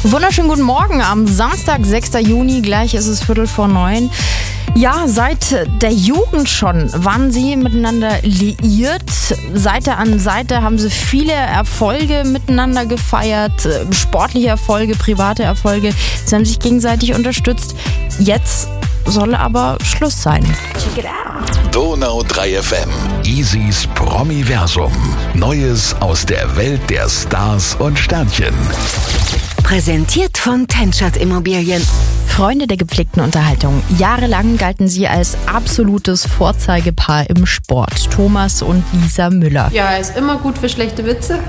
Wunderschönen guten Morgen am Samstag, 6. Juni, gleich ist es 8:45. Ja, seit der Jugend schon waren sie miteinander liiert. Seite an Seite haben sie viele Erfolge miteinander gefeiert, sportliche Erfolge, private Erfolge. Sie haben sich gegenseitig unterstützt. Jetzt soll aber Schluss sein. Check it out. Donau 3 FM. Isis Promiversum. Neues aus der Welt der Stars und Sternchen. Präsentiert von Tenschert Immobilien. Freunde der gepflegten Unterhaltung. Jahrelang galten sie als absolutes Vorzeigepaar im Sport. Thomas und Lisa Müller. Ja, er ist immer gut für schlechte Witze.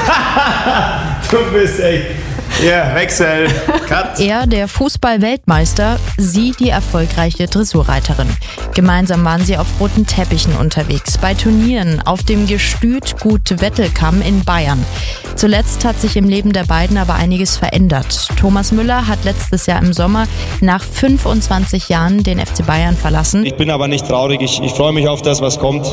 Du bist echt... Ja, Wechsel. Cut. Er der Fußball-Weltmeister, sie die erfolgreiche Dressurreiterin. Gemeinsam waren sie auf roten Teppichen unterwegs, bei Turnieren, auf dem Gestüt Gut Wettelkamm in Bayern. Zuletzt hat sich im Leben der beiden aber einiges verändert. Thomas Müller hat letztes Jahr im Sommer nach 25 Jahren den FC Bayern verlassen. Ich bin aber nicht traurig, ich freue mich auf das, was kommt.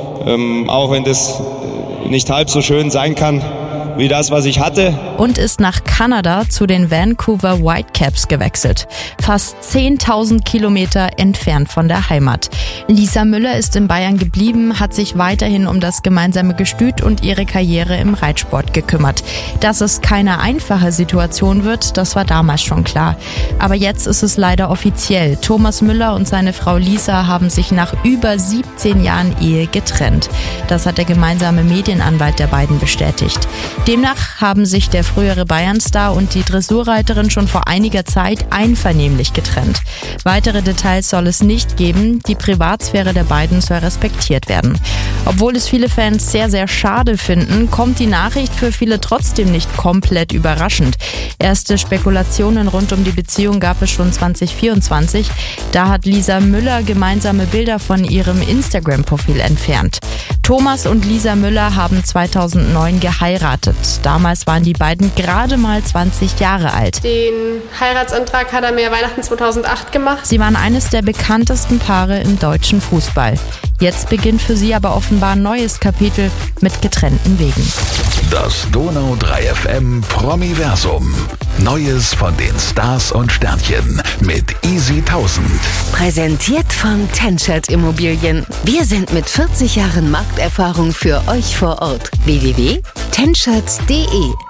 Auch wenn das nicht halb so schön sein kann wie das, was ich hatte. Und ist nach Kanada zu den Vancouver Whitecaps gewechselt. Fast 10.000 Kilometer entfernt von der Heimat. Lisa Müller ist in Bayern geblieben, hat sich weiterhin um das gemeinsame Gestüt und ihre Karriere im Reitsport gekümmert. Dass es keine einfache Situation wird, das war damals schon klar. Aber jetzt ist es leider offiziell. Thomas Müller und seine Frau Lisa haben sich nach über 17 Jahren Ehe getrennt. Das hat der gemeinsame Medienanwalt der beiden bestätigt. Demnach haben sich der frühere Bayern-Star und die Dressurreiterin schon vor einiger Zeit einvernehmlich getrennt. Weitere Details soll es nicht geben. Die Privatsphäre der beiden soll respektiert werden. Obwohl es viele Fans sehr, sehr schade finden, kommt die Nachricht für viele trotzdem nicht komplett überraschend. Erste Spekulationen rund um die Beziehung gab es schon 2024. Da hat Lisa Müller gemeinsame Bilder von ihrem Instagram-Profil entfernt. Thomas und Lisa Müller haben 2009 geheiratet. Damals waren die beiden gerade mal 20 Jahre alt. Den Heiratsantrag hat er mir Weihnachten 2008 gemacht. Sie waren eines der bekanntesten Paare im deutschen Fußball. Jetzt beginnt für sie aber offenbar ein neues Kapitel mit getrennten Wegen. Das Donau 3 FM Promiversum. Neues von den Stars und Sternchen mit Easy 1000. Präsentiert von Tenschert Immobilien. Wir sind mit 40 Jahren Markterfahrung für euch vor Ort. www.tenschert.de